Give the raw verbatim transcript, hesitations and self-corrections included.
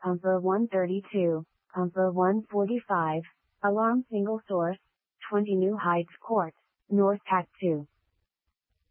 Umper one thirty-two, Umper one forty-five, Alarm single source, twenty New Heights Court, North Act two.